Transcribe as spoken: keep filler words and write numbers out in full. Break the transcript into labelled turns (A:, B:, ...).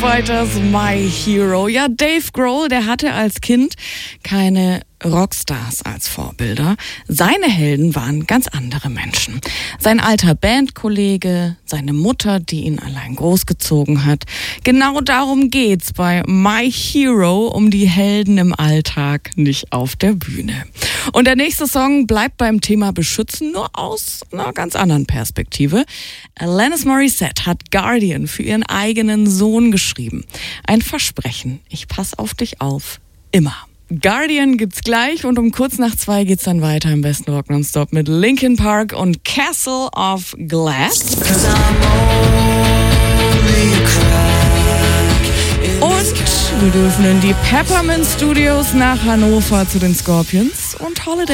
A: Fighters, My Hero. Ja, Dave Grohl, der hatte als Kind keine Rockstars als Vorbilder. Seine Helden waren ganz andere Menschen. Sein alter Bandkollege, seine Mutter, die ihn allein großgezogen hat. Genau darum geht's bei My Hero, um die Helden im Alltag, nicht auf der Bühne. Und der nächste Song bleibt beim Thema Beschützen, nur aus einer ganz anderen Perspektive. Alanis Morissette hat Guardian für ihren eigenen Sohn geschrieben. Ein Versprechen, ich pass auf dich auf, immer. Guardian gibt's gleich und um kurz nach zwei geht's dann weiter im besten Rock Nonstop mit Linkin Park und Castle of Glass. Und wir dürfen in die Peppermint Studios nach Hannover zu den Scorpions und Holiday